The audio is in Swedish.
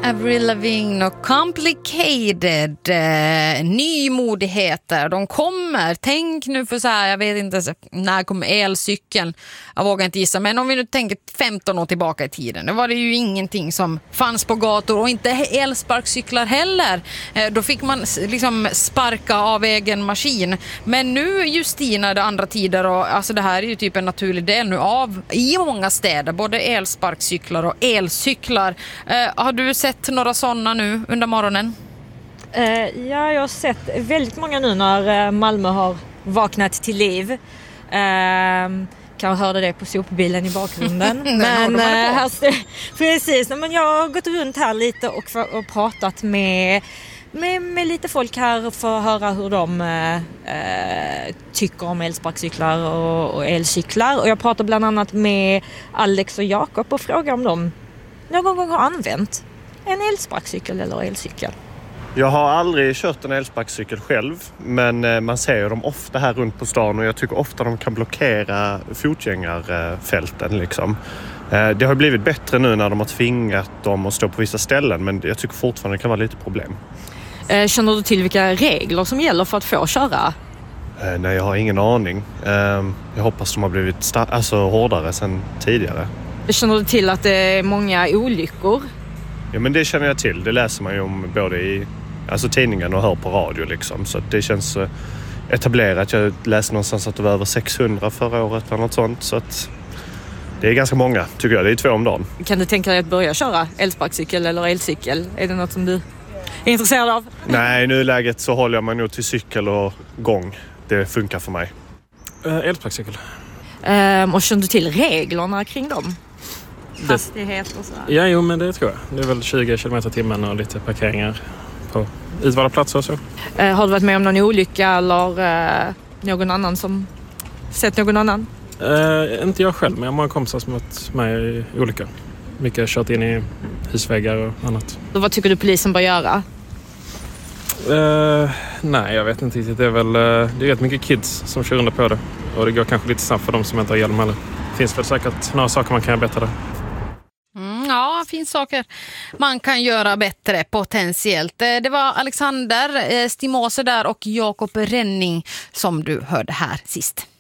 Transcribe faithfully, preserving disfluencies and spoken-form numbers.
Avril Lavigne och Complicated, eh, nymodigheter, de kommer. Tänk nu för så här, jag vet inte när kommer elcykeln, jag vågar inte gissa, men om vi nu tänker femton år tillbaka i tiden, då var det ju ingenting som fanns på gator och inte elsparkcyklar heller. Eh, då fick man liksom sparka av egen maskin. Men nu Justina, det andra tider, och alltså det här är ju typ en naturlig del nu av i många städer, både elsparkcyklar och elcyklar. Eh, har du sett några sådana nu under morgonen? Uh, ja, jag har sett väldigt många nu när Malmö har vaknat till liv. Uh, kan höra det på sopbilen i bakgrunden. men uh, här, precis, men jag har gått runt här lite och, och pratat med, med, med lite folk här för att höra hur de uh, uh, tycker om elsparkcyklar och, och elcyklar. Och jag pratar bland annat med Alex och Jakob och frågar om de någon gång har använt en elsparkcykel eller elcykel. Jag har aldrig kört en elsparkcykel själv, men man ser ju dem ofta här runt på stan och jag tycker ofta de kan blockera fotgängarfälten liksom. Det har blivit bättre nu när de har tvingat dem att stå på vissa ställen, men jag tycker fortfarande det kan vara lite problem. Känner du till vilka regler som gäller för att få köra? Nej, jag har ingen aning. Jag hoppas de har blivit sta- alltså, hårdare sedan tidigare. Känner du till att det är många olyckor? Ja, men det känner jag till. Det läser man ju om både i alltså, tidningen och hör på radio liksom. Så det känns uh, etablerat. Jag läste någonstans att det var över sexhundra förra året eller något sånt. Så att det är ganska många, tycker jag. Det är två om dagen. Kan du tänka dig att börja köra elsparkcykel eller elcykel? Är det något som du är intresserad av? Nej, i nuläget så håller jag mig nog till cykel och gång. Det funkar för mig. Uh, elsparkcykel. Um, och känner du till reglerna kring dem? Hastighet och så. Ja, jo, men det tror jag. Det är väl tjugo kilometer i timmen och lite parkeringar på utvalda platser och så. Uh, har du varit med om någon olycka eller uh, någon annan som sett någon annan? Uh, inte jag själv, men jag har många kompisar som varit med i olyckor. Mycket kört in i husväggar och annat. Och vad tycker du polisen bör göra? Uh, nej, jag vet inte riktigt. Det är väl uh, det är rätt mycket kids som kör under på det. Och det går kanske lite snabbt för dem som inte har hjälm heller. Det finns väl säkert några saker man kan göra bättre där. Mm, ja, det finns saker man kan göra bättre potentiellt. Det var Alexander Stimose där och Jakob Renning som du hörde här sist.